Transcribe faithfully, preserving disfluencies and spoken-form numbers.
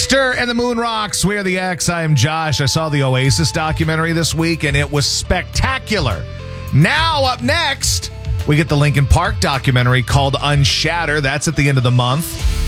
Dexter and the Moon Rocks. We are the X. I am Josh. I saw the Oasis documentary this week, and it was spectacular. Now, up next, we get the Linkin Park documentary called Unshatter. That's at the end of the month.